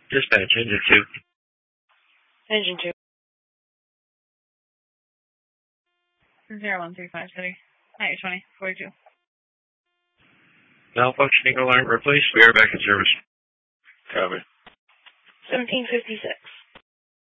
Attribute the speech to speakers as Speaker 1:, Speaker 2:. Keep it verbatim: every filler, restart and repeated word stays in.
Speaker 1: Dispatch, engine two.
Speaker 2: Engine two.
Speaker 3: Zero one three five city. Night twenty forty two.
Speaker 1: Malfunctioning alarm replaced. We are back in service.
Speaker 4: Copy.
Speaker 2: Seventeen fifty six.